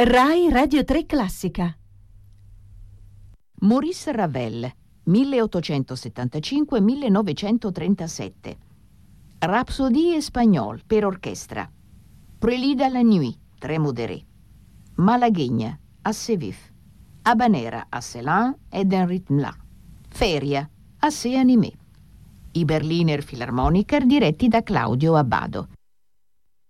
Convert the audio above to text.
Rai Radio 3 Classica. Maurice Ravel, 1875-1937. Rhapsodie espagnole per orchestra. Prélude à la nuit, très modéré. Malagueña, assez vif. Habanera, assez lent et d'un rythme là. Feria, assez animé. I Berliner Philharmoniker diretti da Claudio Abbado.